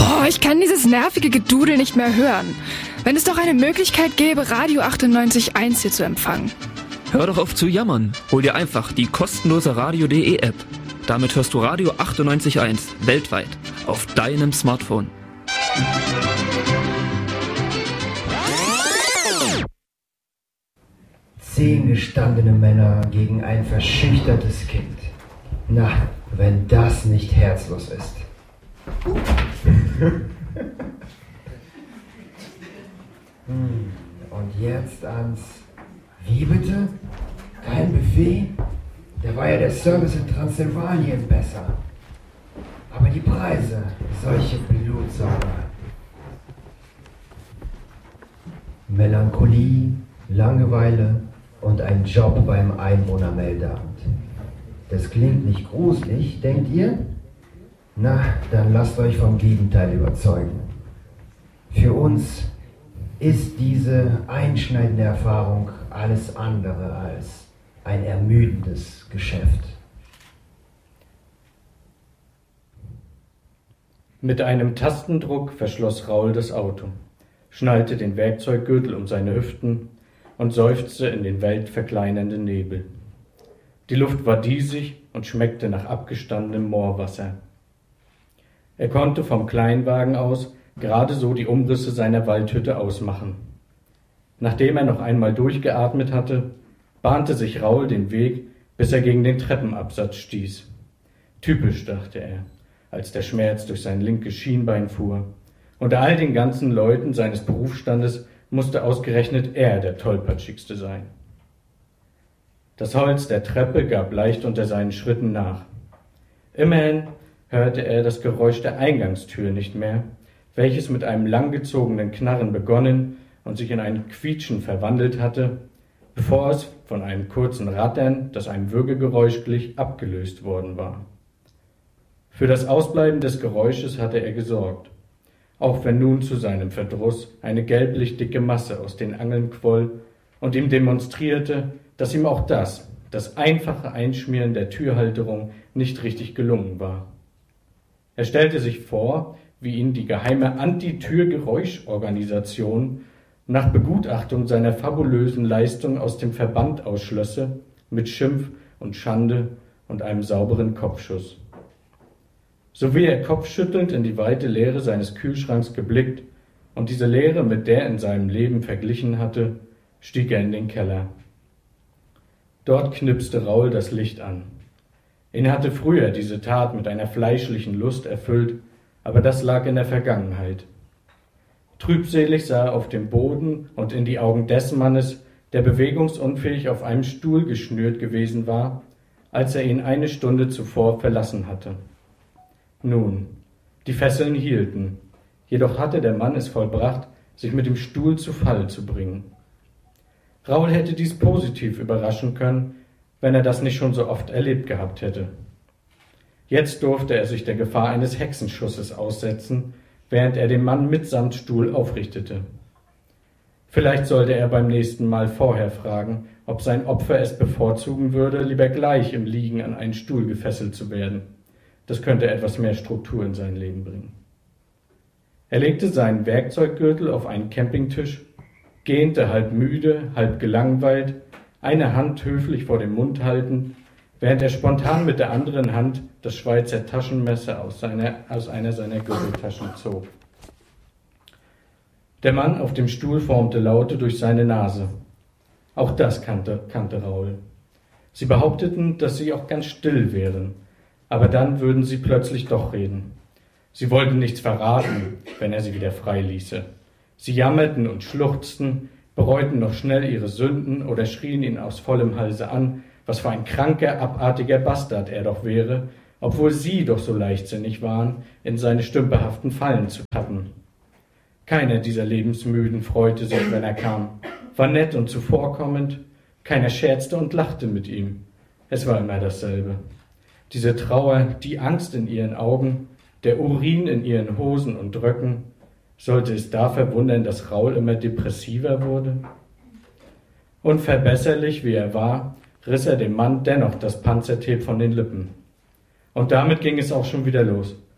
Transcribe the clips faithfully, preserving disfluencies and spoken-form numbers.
Boah, ich kann dieses nervige Gedudel nicht mehr hören. Wenn es doch eine Möglichkeit gäbe, Radio achtundneunzig Komma eins hier zu empfangen. Hör doch auf zu jammern. Hol dir einfach die kostenlose Radio punkt de App. Damit hörst du Radio achtundneunzig Komma eins weltweit auf deinem Smartphone. Zehn gestandene Männer gegen ein verschüchtertes Kind. Na, wenn das nicht herzlos ist. Und jetzt ans... Wie bitte? Kein Buffet? Da war ja der Service in Transsilvanien besser. Aber die Preise, solche Blutsauger. Melancholie, Langeweile und ein Job beim Einwohnermeldeamt. Das klingt nicht gruselig, denkt ihr? Na, dann lasst euch vom Gegenteil überzeugen. Für uns ist diese einschneidende Erfahrung alles andere als ein ermüdendes Geschäft. Mit einem Tastendruck verschloss Raul das Auto, schnallte den Werkzeuggürtel um seine Hüften und seufzte in den weltverkleinernden Nebel. Die Luft war diesig und schmeckte nach abgestandenem Moorwasser. Er konnte vom Kleinwagen aus gerade so die Umrisse seiner Waldhütte ausmachen. Nachdem er noch einmal durchgeatmet hatte, bahnte sich Raul den Weg, bis er gegen den Treppenabsatz stieß. Typisch, dachte er, als der Schmerz durch sein linkes Schienbein fuhr. Unter all den ganzen Leuten seines Berufsstandes musste ausgerechnet er der Tollpatschigste sein. Das Holz der Treppe gab leicht unter seinen Schritten nach. Immerhin hörte er das Geräusch der Eingangstür nicht mehr, welches mit einem langgezogenen Knarren begonnen und sich in ein Quietschen verwandelt hatte, bevor es von einem kurzen Rattern, das einem Würgegeräusch glich, abgelöst worden war. Für das Ausbleiben des Geräusches hatte er gesorgt, auch wenn nun zu seinem Verdruss eine gelblich dicke Masse aus den Angeln quoll und ihm demonstrierte, dass ihm auch das, das einfache Einschmieren der Türhalterung, nicht richtig gelungen war. Er stellte sich vor, wie ihn die geheime Anti-Tür-Geräuschorganisation nach Begutachtung seiner fabulösen Leistung aus dem Verband ausschlösse, mit Schimpf und Schande und einem sauberen Kopfschuss. So wie er kopfschüttelnd in die weite Leere seines Kühlschranks geblickt und diese Leere mit der in seinem Leben verglichen hatte, stieg er in den Keller. Dort knipste Raul das Licht an. Ihn hatte früher diese Tat mit einer fleischlichen Lust erfüllt, aber das lag in der Vergangenheit. Trübselig sah er auf dem Boden und in die Augen des Mannes, der bewegungsunfähig auf einem Stuhl geschnürt gewesen war, als er ihn eine Stunde zuvor verlassen hatte. Nun, die Fesseln hielten, jedoch hatte der Mann es vollbracht, sich mit dem Stuhl zu Fall zu bringen. Raul hätte dies positiv überraschen können, wenn er das nicht schon so oft erlebt gehabt hätte. Jetzt durfte er sich der Gefahr eines Hexenschusses aussetzen, während er den Mann mitsamt Stuhl aufrichtete. Vielleicht sollte er beim nächsten Mal vorher fragen, ob sein Opfer es bevorzugen würde, lieber gleich im Liegen an einen Stuhl gefesselt zu werden. Das könnte etwas mehr Struktur in sein Leben bringen. Er legte seinen Werkzeuggürtel auf einen Campingtisch, gähnte halb müde, halb gelangweilt, eine Hand höflich vor dem Mund haltend, während er spontan mit der anderen Hand das Schweizer Taschenmesser aus, seiner, aus einer seiner Gürteltaschen zog. Der Mann auf dem Stuhl formte Laute durch seine Nase. Auch das kannte, kannte Raul. Sie behaupteten, dass sie auch ganz still wären, aber dann würden sie plötzlich doch reden. Sie wollten nichts verraten, wenn er sie wieder frei ließe. Sie jammerten und schluchzten, bereuten noch schnell ihre Sünden oder schrien ihn aus vollem Halse an, was für ein kranker, abartiger Bastard er doch wäre, obwohl sie doch so leichtsinnig waren, in seine stümperhaften Fallen zu tappen. Keiner dieser Lebensmüden freute sich, wenn er kam, war nett und zuvorkommend, keiner scherzte und lachte mit ihm. Es war immer dasselbe. Diese Trauer, die Angst in ihren Augen, der Urin in ihren Hosen und Röcken, sollte es da verwundern, dass Raul immer depressiver wurde? Unverbesserlich wie er war, riss er dem Mann dennoch das Panzertape von den Lippen. Und damit ging es auch schon wieder los.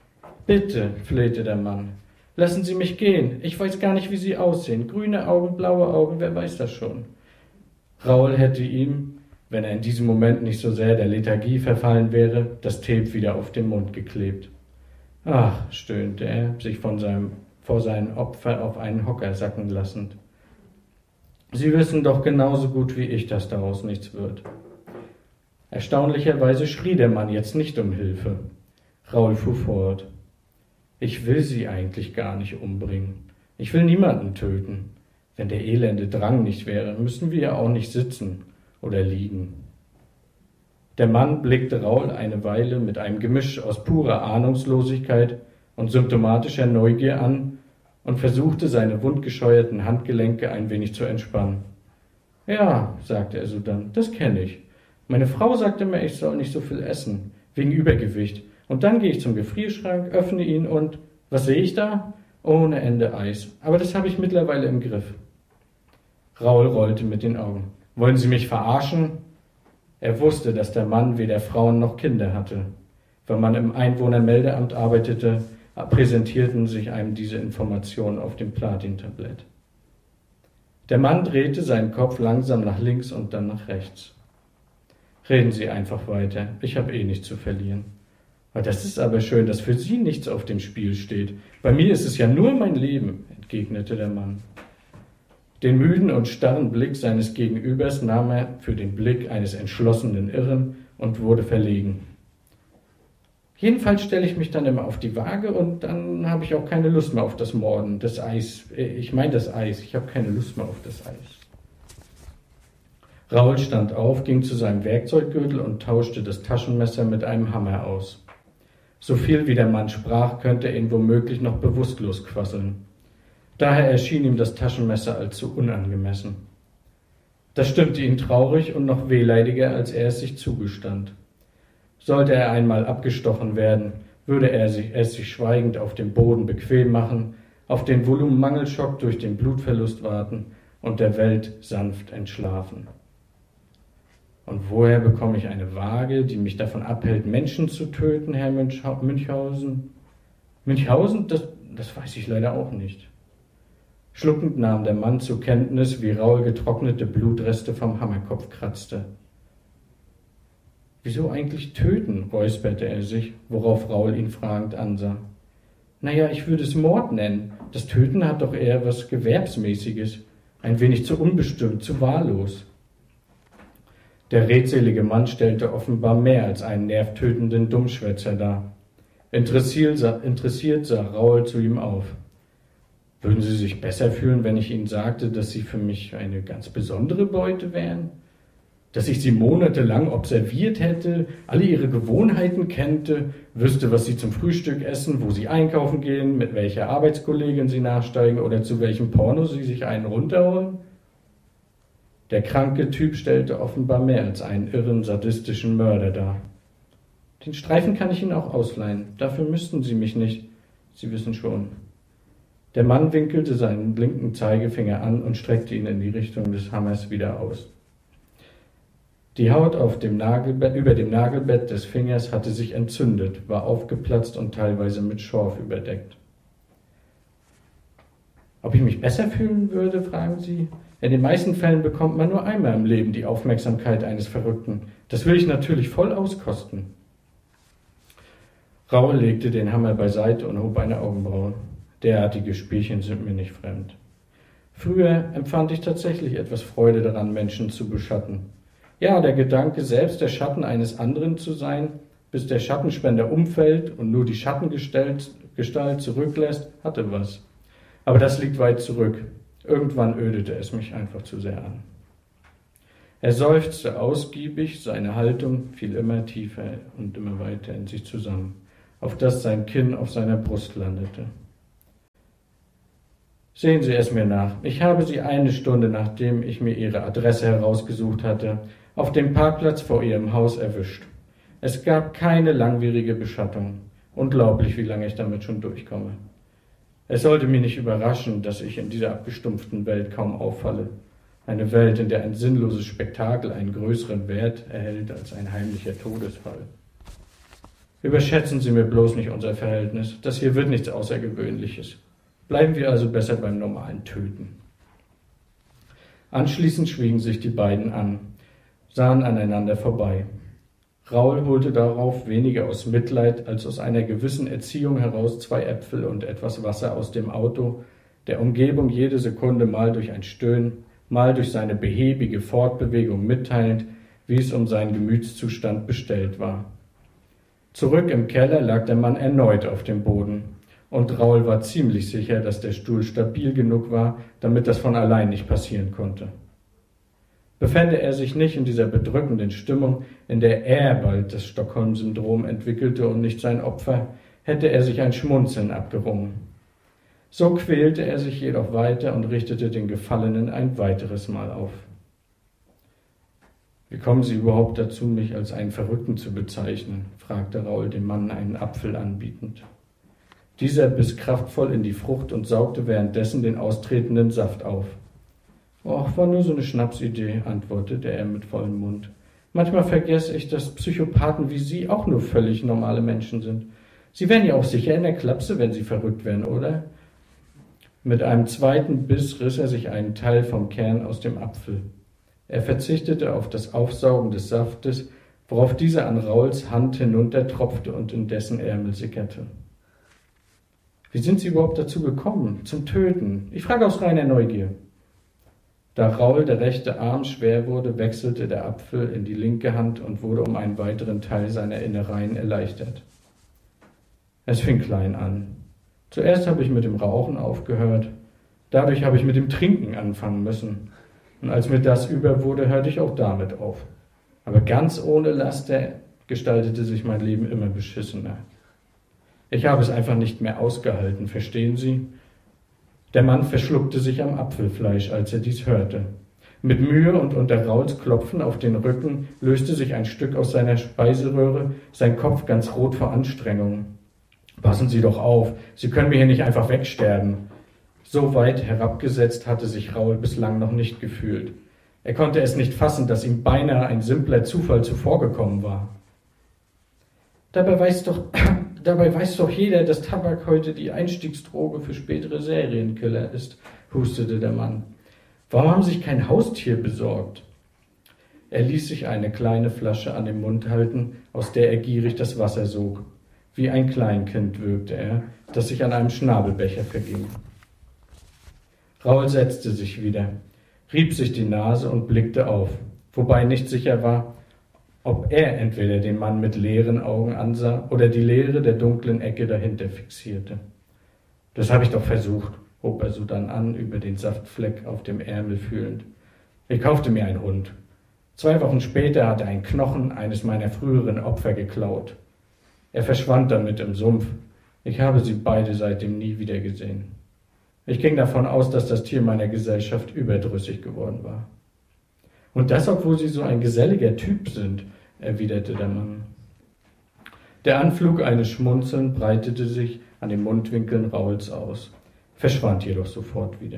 »Bitte«, flehte der Mann, »lassen Sie mich gehen. Ich weiß gar nicht, wie Sie aussehen. Grüne Augen, blaue Augen, wer weiß das schon?« Raoul hätte ihm, wenn er in diesem Moment nicht so sehr der Lethargie verfallen wäre, das Tape wieder auf den Mund geklebt. »Ach«, stöhnte er, sich von seinem, vor seinem Opfer auf einen Hocker sacken lassend. »Sie wissen doch genauso gut wie ich, dass daraus nichts wird.« Erstaunlicherweise schrie der Mann jetzt nicht um Hilfe. Raoul fuhr fort. »Ich will Sie eigentlich gar nicht umbringen. Ich will niemanden töten. Wenn der elende Drang nicht wäre, müssen wir ja auch nicht sitzen oder liegen.« Der Mann blickte Raoul eine Weile mit einem Gemisch aus purer Ahnungslosigkeit und symptomatischer Neugier an und versuchte, seine wundgescheuerten Handgelenke ein wenig zu entspannen. »Ja«, sagte er sodann, »das kenne ich. Meine Frau sagte mir, ich soll nicht so viel essen, wegen Übergewicht. Und dann gehe ich zum Gefrierschrank, öffne ihn und, was sehe ich da? Ohne Ende Eis. Aber das habe ich mittlerweile im Griff.« Raoul rollte mit den Augen. »Wollen Sie mich verarschen?« Er wusste, dass der Mann weder Frauen noch Kinder hatte. Wenn man im Einwohnermeldeamt arbeitete, präsentierten sich einem diese Informationen auf dem Platintablett. Der Mann drehte seinen Kopf langsam nach links und dann nach rechts. »Reden Sie einfach weiter. Ich habe eh nichts zu verlieren.« »Das ist aber schön, dass für Sie nichts auf dem Spiel steht. Bei mir ist es ja nur mein Leben«, entgegnete der Mann. Den müden und starren Blick seines Gegenübers nahm er für den Blick eines entschlossenen Irren und wurde verlegen. »Jedenfalls stelle ich mich dann immer auf die Waage und dann habe ich auch keine Lust mehr auf das Morden, das Eis. Ich meine das Eis, ich habe keine Lust mehr auf das Eis.« Raoul stand auf, ging zu seinem Werkzeuggürtel und tauschte das Taschenmesser mit einem Hammer aus. So viel wie der Mann sprach, könnte er ihn womöglich noch bewusstlos quasseln. Daher erschien ihm das Taschenmesser allzu unangemessen. Das stimmte ihn traurig und noch wehleidiger, als er es sich zugestand. Sollte er einmal abgestochen werden, würde er sich, es sich schweigend auf dem Boden bequem machen, auf den Volumenmangelschock durch den Blutverlust warten und der Welt sanft entschlafen. Und woher bekomme ich eine Waage, die mich davon abhält, Menschen zu töten, Herr Münchhausen? Münchhausen, das, das weiß ich leider auch nicht. Schluckend nahm der Mann zur Kenntnis, wie Raoul getrocknete Blutreste vom Hammerkopf kratzte. »Wieso eigentlich töten?« räusperte er sich, worauf Raoul ihn fragend ansah. »Naja, ich würde es Mord nennen. Das Töten hat doch eher was Gewerbsmäßiges. Ein wenig zu unbestimmt, zu wahllos.« Der redselige Mann stellte offenbar mehr als einen nervtötenden Dummschwätzer dar. Interessiert sah, interessiert sah Raoul zu ihm auf. »Würden Sie sich besser fühlen, wenn ich Ihnen sagte, dass Sie für mich eine ganz besondere Beute wären? Dass ich Sie monatelang observiert hätte, alle Ihre Gewohnheiten kennte, wüsste, was Sie zum Frühstück essen, wo Sie einkaufen gehen, mit welcher Arbeitskollegin Sie nachsteigen oder zu welchem Porno Sie sich einen runterholen?« Der kranke Typ stellte offenbar mehr als einen irren, sadistischen Mörder dar. »Den Streifen kann ich Ihnen auch ausleihen. Dafür müssten Sie mich nicht. Sie wissen schon.« Der Mann winkelte seinen linken Zeigefinger an und streckte ihn in die Richtung des Hammers wieder aus. Die Haut auf dem Nagelbett, über dem Nagelbett des Fingers hatte sich entzündet, war aufgeplatzt und teilweise mit Schorf überdeckt. »Ob ich mich besser fühlen würde?« fragen Sie. »In den meisten Fällen bekommt man nur einmal im Leben die Aufmerksamkeit eines Verrückten. Das will ich natürlich voll auskosten.« Raoul legte den Hammer beiseite und hob eine Augenbraue. Derartige Spielchen sind mir nicht fremd. Früher empfand ich tatsächlich etwas Freude daran, Menschen zu beschatten. Ja, der Gedanke, selbst der Schatten eines anderen zu sein, bis der Schattenspender umfällt und nur die Schattengestalt Gestalt zurücklässt, hatte was. Aber das liegt weit zurück. Irgendwann ödete es mich einfach zu sehr an. Er seufzte ausgiebig, seine Haltung fiel immer tiefer und immer weiter in sich zusammen, auf dass sein Kinn auf seiner Brust landete. »Sehen Sie es mir nach. Ich habe Sie eine Stunde, nachdem ich mir Ihre Adresse herausgesucht hatte, auf dem Parkplatz vor Ihrem Haus erwischt. Es gab keine langwierige Beschattung. Unglaublich, wie lange ich damit schon durchkomme. Es sollte mich nicht überraschen, dass ich in dieser abgestumpften Welt kaum auffalle. Eine Welt, in der ein sinnloses Spektakel einen größeren Wert erhält als ein heimlicher Todesfall.« Überschätzen Sie mir bloß nicht unser Verhältnis. Das hier wird nichts Außergewöhnliches. Bleiben wir also besser beim normalen Töten. Anschließend schwiegen sich die beiden an, sahen aneinander vorbei. Raul holte darauf weniger aus Mitleid als aus einer gewissen Erziehung heraus zwei Äpfel und etwas Wasser aus dem Auto, der Umgebung jede Sekunde mal durch ein Stöhnen, mal durch seine behäbige Fortbewegung mitteilend, wie es um seinen Gemütszustand bestellt war. Zurück im Keller lag der Mann erneut auf dem Boden, und Raul war ziemlich sicher, dass der Stuhl stabil genug war, damit das von allein nicht passieren konnte. Befände er sich nicht in dieser bedrückenden Stimmung, in der er bald das Stockholm-Syndrom entwickelte und nicht sein Opfer, hätte er sich ein Schmunzeln abgerungen. So quälte er sich jedoch weiter und richtete den Gefallenen ein weiteres Mal auf. »Wie kommen Sie überhaupt dazu, mich als einen Verrückten zu bezeichnen?« fragte Raul dem Mann einen Apfel anbietend. Dieser biss kraftvoll in die Frucht und saugte währenddessen den austretenden Saft auf. »Och, war nur so eine Schnapsidee«, antwortete er mit vollem Mund. »Manchmal vergesse ich, dass Psychopathen wie Sie auch nur völlig normale Menschen sind. Sie wären ja auch sicher in der Klapse, wenn Sie verrückt wären, oder?« Mit einem zweiten Biss riss er sich einen Teil vom Kern aus dem Apfel. Er verzichtete auf das Aufsaugen des Saftes, worauf dieser an Rauls Hand hinuntertropfte und in dessen Ärmel sickerte. »Wie sind Sie überhaupt dazu gekommen, zum Töten? Ich frage aus reiner Neugier.« Da Raul der rechte Arm schwer wurde, wechselte der Apfel in die linke Hand und wurde um einen weiteren Teil seiner Innereien erleichtert. Es fing klein an. Zuerst habe ich mit dem Rauchen aufgehört, dadurch habe ich mit dem Trinken anfangen müssen. Und als mir das über wurde, hörte ich auch damit auf. Aber ganz ohne Laster gestaltete sich mein Leben immer beschissener. Ich habe es einfach nicht mehr ausgehalten, verstehen Sie? Der Mann verschluckte sich am Apfelfleisch, als er dies hörte. Mit Mühe und unter Rauls Klopfen auf den Rücken löste sich ein Stück aus seiner Speiseröhre, sein Kopf ganz rot vor Anstrengung. »Passen Sie doch auf, Sie können mir hier nicht einfach wegsterben.« So weit herabgesetzt hatte sich Raul bislang noch nicht gefühlt. Er konnte es nicht fassen, dass ihm beinahe ein simpler Zufall zuvorgekommen war. Dabei weiß doch, dabei weiß doch jeder, dass Tabak heute die Einstiegsdroge für spätere Serienkiller ist, hustete der Mann. Warum haben Sie sich kein Haustier besorgt? Er ließ sich eine kleine Flasche an den Mund halten, aus der er gierig das Wasser sog. Wie ein Kleinkind wirkte er, das sich an einem Schnabelbecher verging. Raul setzte sich wieder, rieb sich die Nase und blickte auf, wobei nicht sicher war, ob er entweder den Mann mit leeren Augen ansah oder die Leere der dunklen Ecke dahinter fixierte. »Das habe ich doch versucht«, hob er sodann an, über den Saftfleck auf dem Ärmel fühlend. »Ich kaufte mir einen Hund. Zwei Wochen später hat er einen Knochen eines meiner früheren Opfer geklaut. Er verschwand damit im Sumpf. Ich habe sie beide seitdem nie wieder gesehen. Ich ging davon aus, dass das Tier meiner Gesellschaft überdrüssig geworden war.« »Und das, obwohl Sie so ein geselliger Typ sind«, erwiderte der Mann. Der Anflug eines Schmunzelns breitete sich an den Mundwinkeln Rauls aus, verschwand jedoch sofort wieder.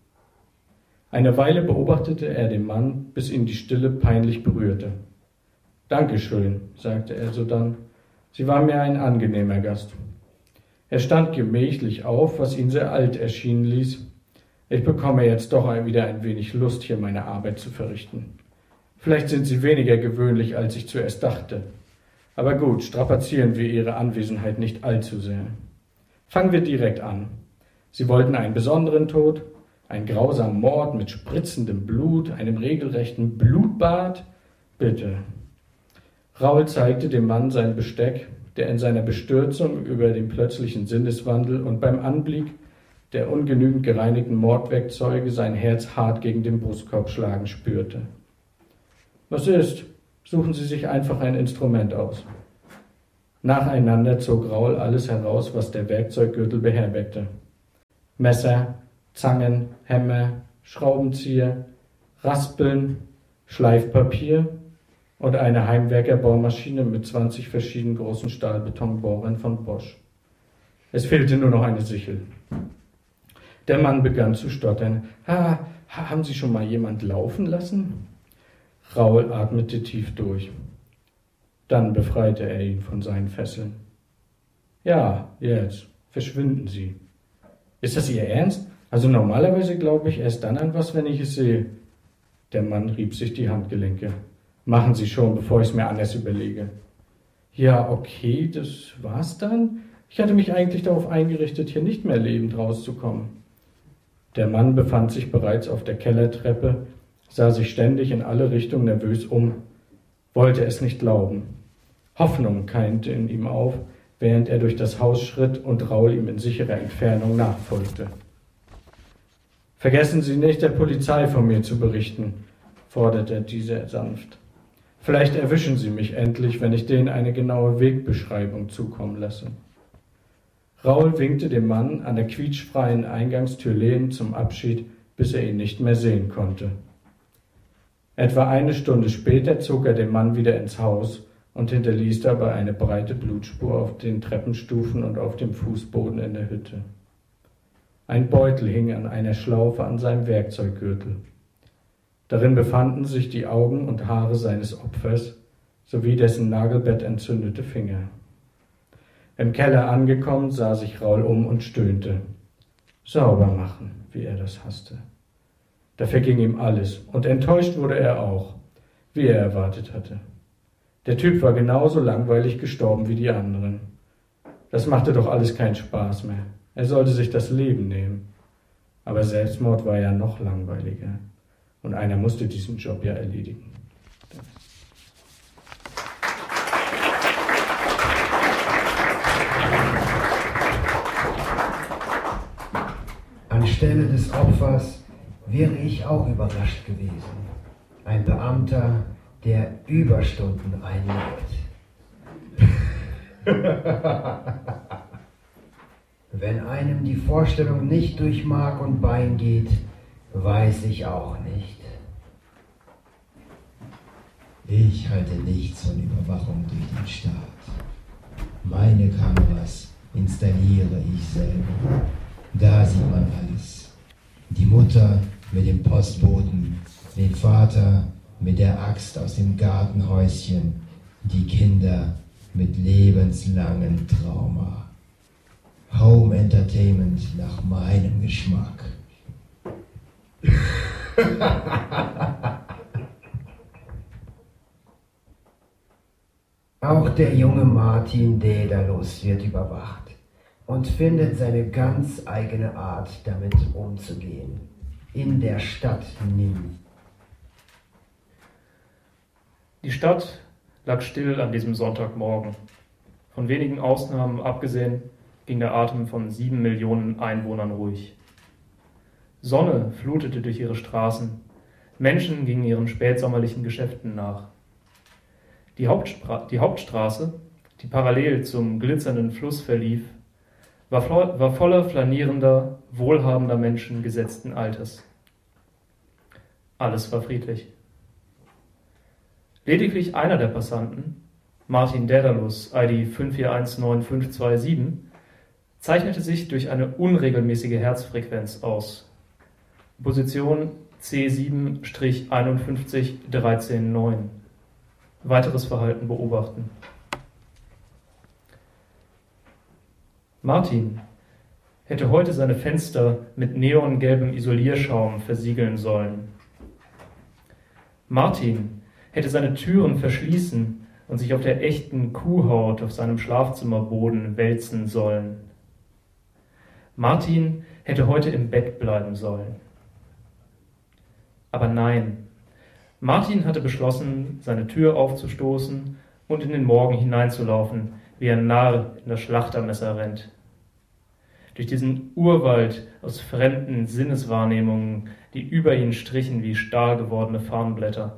Eine Weile beobachtete er den Mann, bis ihn die Stille peinlich berührte. »Dankeschön«, sagte er sodann, »Sie waren mir ein angenehmer Gast.« Er stand gemächlich auf, was ihn sehr alt erschienen ließ. »Ich bekomme jetzt doch wieder ein wenig Lust, hier meine Arbeit zu verrichten. Vielleicht sind Sie weniger gewöhnlich, als ich zuerst dachte. Aber gut, strapazieren wir Ihre Anwesenheit nicht allzu sehr. Fangen wir direkt an. Sie wollten einen besonderen Tod, einen grausamen Mord mit spritzendem Blut, einem regelrechten Blutbad? Bitte.« Raul zeigte dem Mann sein Besteck, der in seiner Bestürzung über den plötzlichen Sinneswandel und beim Anblick der ungenügend gereinigten Mordwerkzeuge sein Herz hart gegen den Brustkorb schlagen spürte. »Was ist? Suchen Sie sich einfach ein Instrument aus.« Nacheinander zog Raul alles heraus, was der Werkzeuggürtel beherbergte. Messer, Zangen, Hämmer, Schraubenzieher, Raspeln, Schleifpapier und eine Heimwerkerbohrmaschine mit zwanzig verschiedenen großen Stahlbetonbohrern von Bosch. Es fehlte nur noch eine Sichel. Der Mann begann zu stottern. Ha, haben Sie schon mal jemand laufen lassen?« Raul atmete tief durch. Dann befreite er ihn von seinen Fesseln. »Ja, jetzt, verschwinden Sie.« »Ist das Ihr Ernst? Also normalerweise glaube ich erst dann an was, wenn ich es sehe.« Der Mann rieb sich die Handgelenke. »Machen Sie schon, bevor ich es mir anders überlege.« »Ja, okay, das war's dann. Ich hatte mich eigentlich darauf eingerichtet, hier nicht mehr lebend rauszukommen.« Der Mann befand sich bereits auf der Kellertreppe, sah sich ständig in alle Richtungen nervös um, wollte es nicht glauben. Hoffnung keimte in ihm auf, während er durch das Haus schritt und Raul ihm in sicherer Entfernung nachfolgte. »Vergessen Sie nicht, der Polizei von mir zu berichten«, forderte dieser sanft. »Vielleicht erwischen Sie mich endlich, wenn ich denen eine genaue Wegbeschreibung zukommen lasse.« Raul winkte dem Mann an der quietschfreien Eingangstür lehnend zum Abschied, bis er ihn nicht mehr sehen konnte. Etwa eine Stunde später zog er den Mann wieder ins Haus und hinterließ dabei eine breite Blutspur auf den Treppenstufen und auf dem Fußboden in der Hütte. Ein Beutel hing an einer Schlaufe an seinem Werkzeuggürtel. Darin befanden sich die Augen und Haare seines Opfers sowie dessen Nagelbett entzündete Finger. Im Keller angekommen, sah sich Raul um und stöhnte. Sauber machen, wie er das hasste. Da verging ihm alles, und enttäuscht wurde er auch, wie er erwartet hatte. Der Typ war genauso langweilig gestorben wie die anderen. Das machte doch alles keinen Spaß mehr. Er sollte sich das Leben nehmen. Aber Selbstmord war ja noch langweiliger. Und einer musste diesen Job ja erledigen. Anstelle des Opfers wäre ich auch überrascht gewesen. Ein Beamter, der Überstunden einlegt. Wenn einem die Vorstellung nicht durch Mark und Bein geht, weiß ich auch nicht. Ich halte nichts von Überwachung durch den Staat. Meine Kameras installiere ich selber. Da sieht man alles. Die Mutter mit dem Postboten, den Vater mit der Axt aus dem Gartenhäuschen, die Kinder mit lebenslangem Trauma. Home Entertainment nach meinem Geschmack. Auch der junge Martin Daedalus wird überwacht und findet seine ganz eigene Art, damit umzugehen. In der Stadt Nim. Die Stadt lag still an diesem Sonntagmorgen. Von wenigen Ausnahmen abgesehen ging der Atem von sieben Millionen Einwohnern ruhig. Sonne flutete durch ihre Straßen, Menschen gingen ihren spätsommerlichen Geschäften nach. Die, Hauptspra- die Hauptstraße, die parallel zum glitzernden Fluss verlief, war, flo- war voller flanierender, wohlhabender Menschen gesetzten Alters. Alles war friedlich. Lediglich einer der Passanten, Martin Daedalus, I D fünf vier eins neun fünf zwei sieben, zeichnete sich durch eine unregelmäßige Herzfrequenz aus. Position C sieben eins fünf drei eins neun. Weiteres Verhalten beobachten. Martin hätte heute seine Fenster mit neongelbem Isolierschaum versiegeln sollen. Martin hätte seine Türen verschließen und sich auf der echten Kuhhaut auf seinem Schlafzimmerboden wälzen sollen. Martin hätte heute im Bett bleiben sollen. Aber nein, Martin hatte beschlossen, seine Tür aufzustoßen und in den Morgen hineinzulaufen, wie ein Narr in das Schlachtermesser rennt. Durch diesen Urwald aus fremden Sinneswahrnehmungen, die über ihn strichen wie stahl gewordene Farnblätter.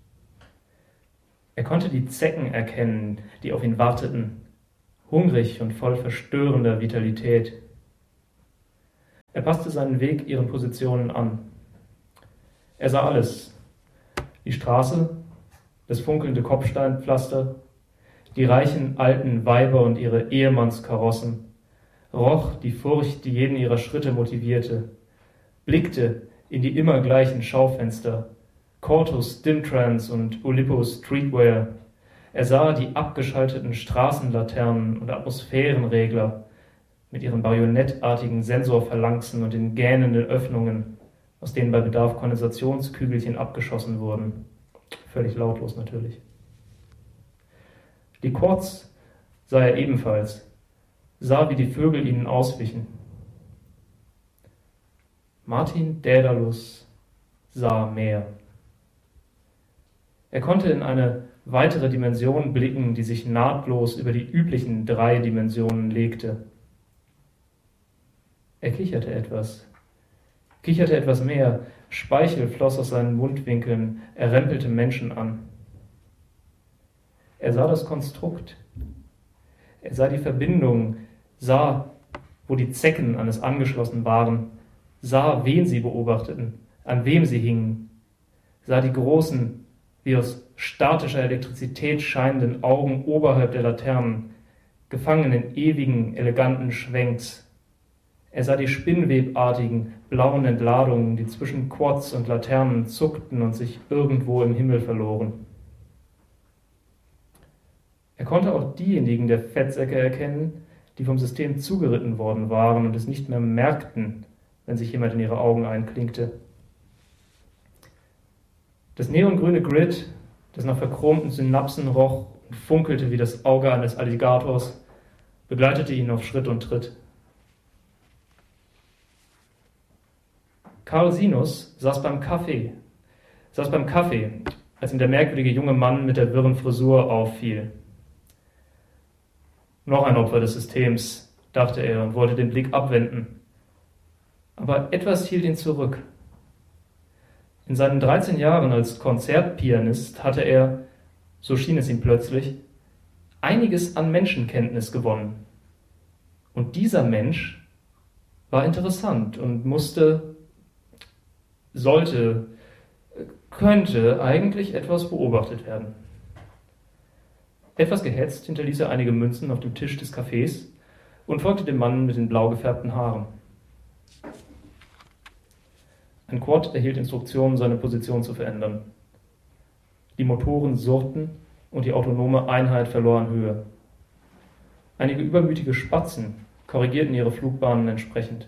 Er konnte die Zecken erkennen, die auf ihn warteten, hungrig und voll verstörender Vitalität. Er passte seinen Weg ihren Positionen an. Er sah alles: die Straße, das funkelnde Kopfsteinpflaster, die reichen alten Weiber und ihre Ehemannskarossen, roch die Furcht, die jeden ihrer Schritte motivierte, blickte in die immer gleichen Schaufenster, Cortus Dimtrans und Oulipo Streetwear, Er sah die abgeschalteten Straßenlaternen und Atmosphärenregler mit ihren bajonettartigen Sensorphalanxen und den gähnenden Öffnungen, aus denen bei Bedarf Kondensationskügelchen abgeschossen wurden. Völlig lautlos natürlich. Die Quads sah er ebenfalls, sah, wie die Vögel ihnen auswichen. Martin Daedalus sah mehr. Er konnte in eine weitere Dimension blicken, die sich nahtlos über die üblichen drei Dimensionen legte. Er kicherte etwas, kicherte etwas mehr, Speichel floss aus seinen Mundwinkeln, er rempelte Menschen an. Er sah das Konstrukt, er sah die Verbindung, sah, wo die Zecken an es angeschlossen waren, sah, wen sie beobachteten, an wem sie hingen, sah die großen, wie aus statischer Elektrizität scheinenden Augen oberhalb der Laternen, gefangen in ewigen, eleganten Schwenks. Er sah die spinnwebartigen, blauen Entladungen, die zwischen Quads und Laternen zuckten und sich irgendwo im Himmel verloren. Er konnte auch diejenigen der Fettsäcke erkennen, die vom System zugeritten worden waren und es nicht mehr merkten, wenn sich jemand in ihre Augen einklinkte. Das neongrüne Grid, das nach verchromten Synapsen roch und funkelte wie das Auge eines Alligators, begleitete ihn auf Schritt und Tritt. Karl Sinus saß beim Kaffee, saß beim Kaffee, als ihm der merkwürdige junge Mann mit der wirren Frisur auffiel. Noch ein Opfer des Systems, dachte er und wollte den Blick abwenden. Aber etwas hielt ihn zurück. In seinen dreizehn Jahren als Konzertpianist hatte er, so schien es ihm plötzlich, einiges an Menschenkenntnis gewonnen. Und dieser Mensch war interessant und musste, sollte, könnte eigentlich etwas beobachtet werden. Etwas gehetzt hinterließ er einige Münzen auf dem Tisch des Cafés und folgte dem Mann mit den blau gefärbten Haaren. Ein Quad erhielt Instruktionen, seine Position zu verändern. Die Motoren surrten und die autonome Einheit verlor an Höhe. Einige übermütige Spatzen korrigierten ihre Flugbahnen entsprechend.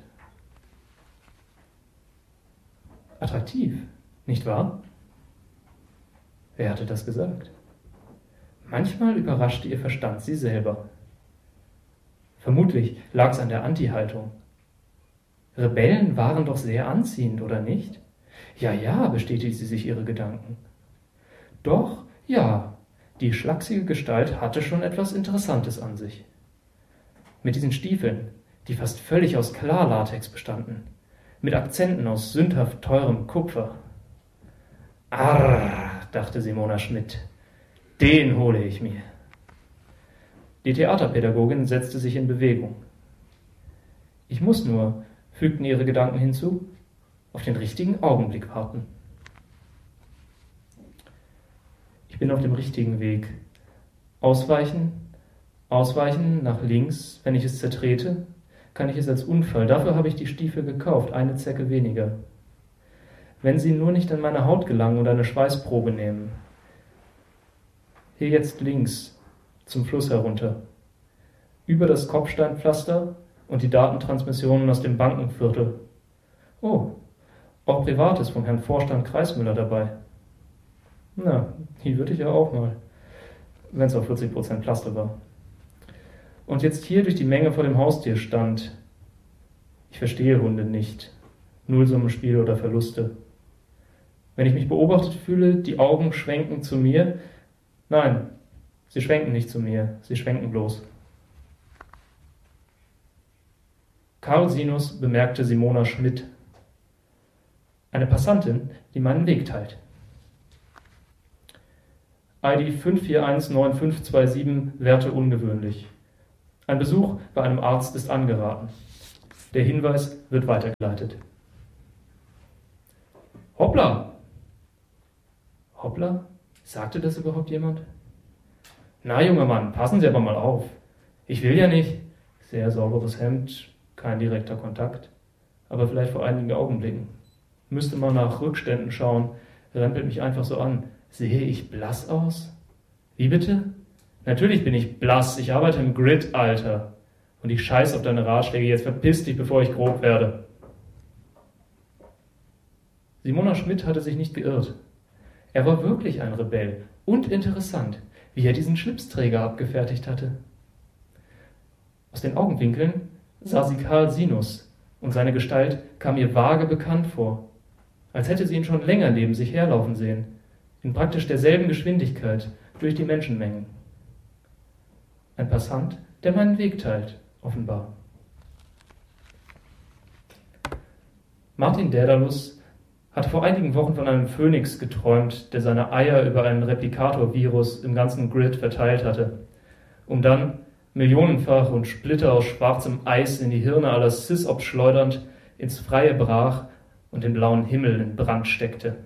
Attraktiv, nicht wahr? Wer hatte das gesagt? Manchmal überraschte ihr Verstand sie selber. Vermutlich lag es an der Anti-Haltung. Rebellen waren doch sehr anziehend, oder nicht? Ja, ja, bestätigte sie sich ihre Gedanken. Doch, ja, die schlachsige Gestalt hatte schon etwas Interessantes an sich. Mit diesen Stiefeln, die fast völlig aus Klarlatex bestanden, mit Akzenten aus sündhaft teurem Kupfer. Arr, dachte Simona Schmidt, den hole ich mir. Die Theaterpädagogin setzte sich in Bewegung. Ich muss nur, fügten ihre Gedanken hinzu, auf den richtigen Augenblick warten. Ich bin auf dem richtigen Weg. Ausweichen, ausweichen nach links, wenn ich es zertrete, kann ich es als Unfall. Dafür habe ich die Stiefel gekauft, eine Zecke weniger. Wenn sie nur nicht an meine Haut gelangen und eine Schweißprobe nehmen. Hier jetzt links, zum Fluss herunter. Über das Kopfsteinpflaster und die Datentransmissionen aus dem Bankenviertel. Oh, auch Privates vom Herrn Vorstand Kreismüller dabei. Na, die würde ich ja auch mal, wenn es auf vierzig Prozent Plaste war. Und jetzt hier durch die Menge vor dem Haustier stand. Ich verstehe Hunde nicht. Nullsummenspiele oder Verluste. Wenn ich mich beobachtet fühle, die Augen schwenken zu mir. Nein, sie schwenken nicht zu mir, sie schwenken bloß. Karl Sinus bemerkte Simona Schmidt. Eine Passantin, die meinen Weg teilt. I D fünf vier eins neun fünf zwei sieben, Werte ungewöhnlich. Ein Besuch bei einem Arzt ist angeraten. Der Hinweis wird weitergeleitet. Hoppla! Hoppla? Sagte das überhaupt jemand? Na, junger Mann, passen Sie aber mal auf. Ich will ja nicht. Sehr sauberes Hemd, kein direkter Kontakt. Aber vielleicht vor einigen Augenblicken. Müsste mal nach Rückständen schauen, rempelt mich einfach so an. Sehe ich blass aus? Wie bitte? Natürlich bin ich blass, ich arbeite im Grid, Alter. Und ich scheiß auf deine Ratschläge, jetzt verpiss dich, bevor ich grob werde. Simona Schmidt hatte sich nicht geirrt. Er war wirklich ein Rebell und interessant, wie er diesen Schlipsträger abgefertigt hatte. Aus den Augenwinkeln sah sie Karl Sinus und seine Gestalt kam ihr vage bekannt vor, als hätte sie ihn schon länger neben sich herlaufen sehen, in praktisch derselben Geschwindigkeit durch die Menschenmengen. Ein Passant, der meinen Weg teilt, offenbar. Martin Daedalus hatte vor einigen Wochen von einem Phönix geträumt, der seine Eier über einen Replikator-Virus im ganzen Grid verteilt hatte, um dann millionenfach und Splitter aus schwarzem Eis in die Hirne aller Sysops schleudernd ins Freie brach und den blauen Himmel in Brand steckte.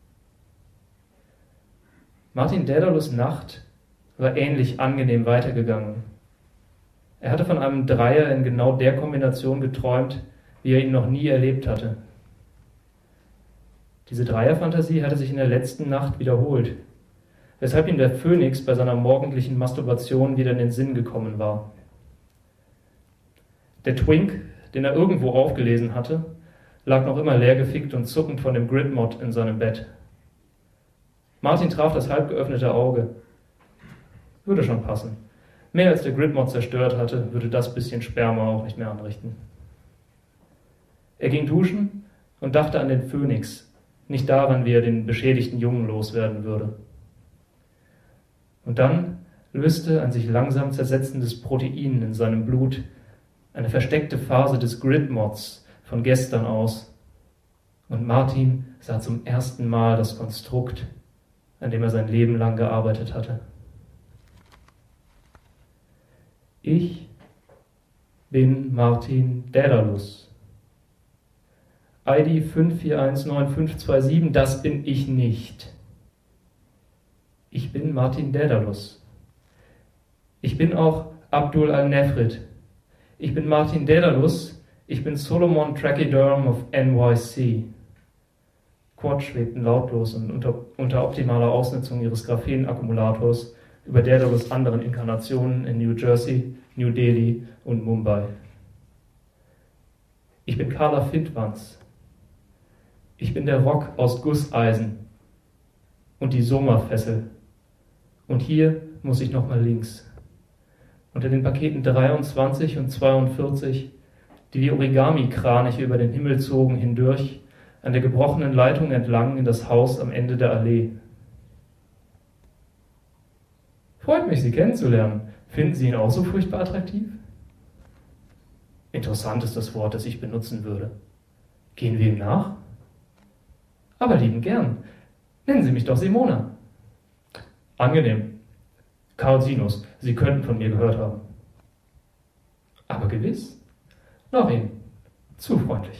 Martin Daedalus' Nacht war ähnlich angenehm weitergegangen. Er hatte von einem Dreier in genau der Kombination geträumt, wie er ihn noch nie erlebt hatte. Diese Dreierfantasie hatte sich in der letzten Nacht wiederholt, weshalb ihm der Phönix bei seiner morgendlichen Masturbation wieder in den Sinn gekommen war. Der Twink, den er irgendwo aufgelesen hatte, lag noch immer leergefickt und zuckend von dem Gridmod in seinem Bett. Martin traf das halb geöffnete Auge. Würde schon passen. Mehr als der Gridmod zerstört hatte, würde das bisschen Sperma auch nicht mehr anrichten. Er ging duschen und dachte an den Phönix, nicht daran, wie er den beschädigten Jungen loswerden würde. Und dann löste ein sich langsam zersetzendes Protein in seinem Blut eine versteckte Phase des Gridmods von gestern aus. Und Martin sah zum ersten Mal das Konstrukt, an dem er sein Leben lang gearbeitet hatte. Ich bin Martin Daedalus. I D fünf vier eins neun fünf zwei sieben, das bin ich nicht. Ich bin Martin Daedalus. Ich bin auch Abdul al-Nefrit. Ich bin Martin Daedalus. Ich bin Solomon Trachyderm of N Y C. Quad schwebten lautlos und unter, unter optimaler Ausnutzung ihres Graphen-Akkumulators über Daedalus anderen Inkarnationen in New Jersey, New Delhi und Mumbai. Ich bin Carla Fintwans. Ich bin der Rock aus Gusseisen und die Soma-Fessel. Und hier muss ich nochmal links. Unter den Paketen dreiundzwanzig und zweiundvierzig, die wie Origami-Kraniche über den Himmel zogen, hindurch, an der gebrochenen Leitung entlang in das Haus am Ende der Allee. Freut mich, Sie kennenzulernen. Finden Sie ihn auch so furchtbar attraktiv? Interessant ist das Wort, das ich benutzen würde. Gehen wir ihm nach? Aber liebend gern. Nennen Sie mich doch Simona. Angenehm. Karl Sinus, Sie könnten von mir gehört haben. Aber gewiss. Noch ihn. Zu freundlich.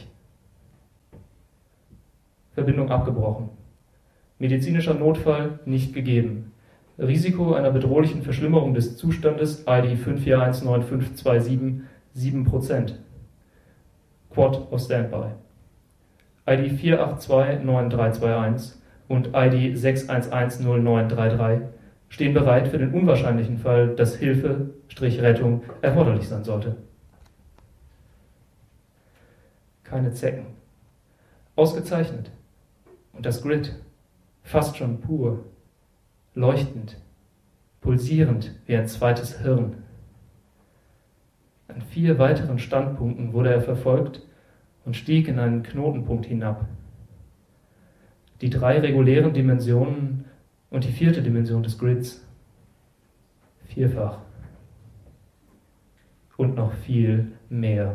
Verbindung abgebrochen. Medizinischer Notfall nicht gegeben. Risiko einer bedrohlichen Verschlimmerung des Zustandes I D fünf vier eins neun fünf zwei sieben, sieben Prozent. Quad auf Standby. I D vier acht zwei neun drei zwei eins und I D sechs eins eins null neun drei drei stehen bereit für den unwahrscheinlichen Fall, dass Hilfe-Rettung erforderlich sein sollte. Keine Zecken. Ausgezeichnet. Und das Grid, fast schon pur, leuchtend, pulsierend wie ein zweites Hirn. An vier weiteren Standpunkten wurde er verfolgt und stieg in einen Knotenpunkt hinab. Die drei regulären Dimensionen und die vierte Dimension des Grids. Vierfach. Und noch viel mehr.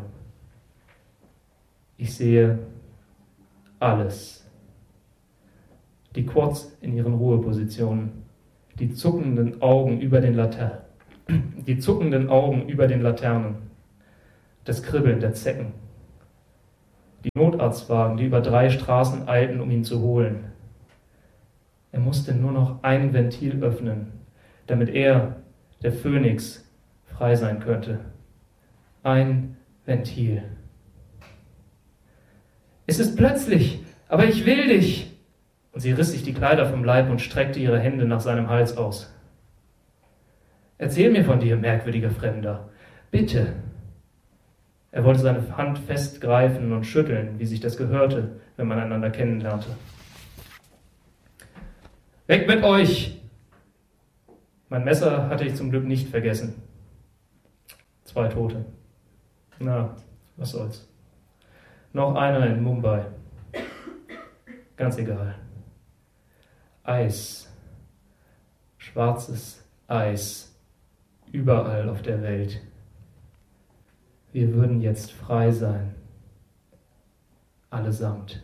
Ich sehe alles. Die Quads in ihren Ruhepositionen, die zuckenden Augen über den Laternen, die zuckenden Augen über den Laternen, das Kribbeln der Zecken, die Notarztwagen, die über drei Straßen eilten, um ihn zu holen. Er musste nur noch ein Ventil öffnen, damit er, der Phönix, frei sein könnte. Ein Ventil. Es ist plötzlich, aber ich will dich. Und sie riss sich die Kleider vom Leib und streckte ihre Hände nach seinem Hals aus. Erzähl mir von dir, merkwürdiger Fremder. Bitte. Er wollte seine Hand festgreifen und schütteln, wie sich das gehörte, wenn man einander kennenlernte. Weg mit euch! Mein Messer hatte ich zum Glück nicht vergessen. Zwei Tote. Na, was soll's. Noch einer in Mumbai. Ganz egal. Eis. Schwarzes Eis. Überall auf der Welt. Wir würden jetzt frei sein. Allesamt.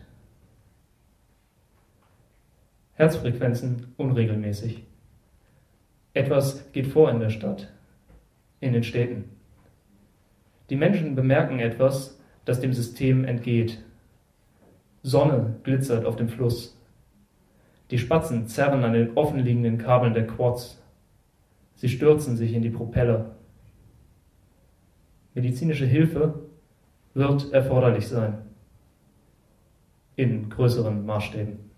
Herzfrequenzen unregelmäßig. Etwas geht vor in der Stadt, in den Städten. Die Menschen bemerken etwas, das dem System entgeht. Sonne glitzert auf dem Fluss. Die Spatzen zerren an den offenliegenden Kabeln der Quads. Sie stürzen sich in die Propeller. Medizinische Hilfe wird erforderlich sein. In größeren Maßstäben.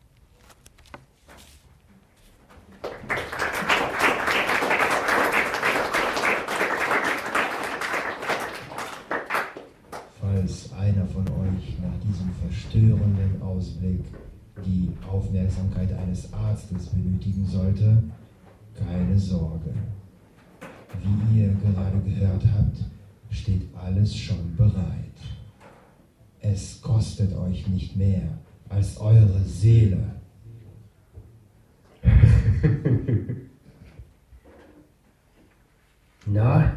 Falls einer von euch nach diesem verstörenden Ausblick die Aufmerksamkeit eines Arztes benötigen sollte, keine Sorge. Wie ihr gerade gehört habt, steht alles schon bereit. Es kostet euch nicht mehr als eure Seele. Na,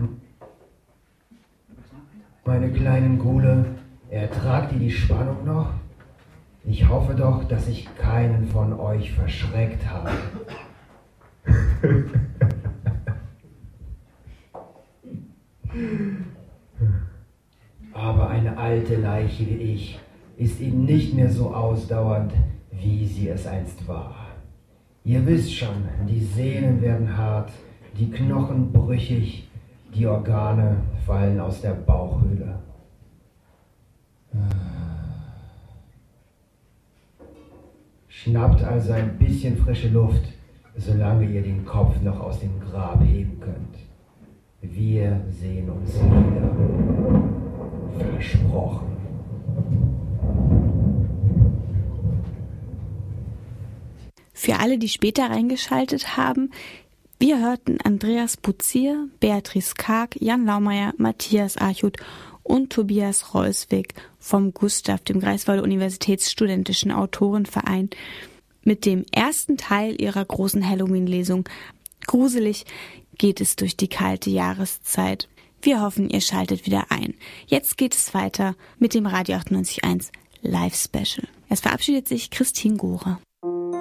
meine kleinen Gule, ertragt ihr die Spannung noch? Ich hoffe doch, dass ich keinen von euch verschreckt habe. Aber eine alte Leiche wie ich ist eben nicht mehr so ausdauernd, wie sie es einst war. Ihr wisst schon, die Sehnen werden hart, die Knochen brüchig, die Organe fallen aus der Bauchhöhle. Schnappt also ein bisschen frische Luft, solange ihr den Kopf noch aus dem Grab heben könnt. Wir sehen uns wieder. Versprochen. Für alle, die später reingeschaltet haben, wir hörten Andreas Buzier, Beatrice Karg, Jan Laumeier, Matthias Archut und Tobias Reuswig vom Gustav, dem Greifswalder Universitätsstudentischen Autorenverein, mit dem ersten Teil ihrer großen Halloween-Lesung. Gruselig geht es durch die kalte Jahreszeit. Wir hoffen, ihr schaltet wieder ein. Jetzt geht es weiter mit dem Radio achtundneunzig Komma eins Live-Special. Es verabschiedet sich Christine Gohrer.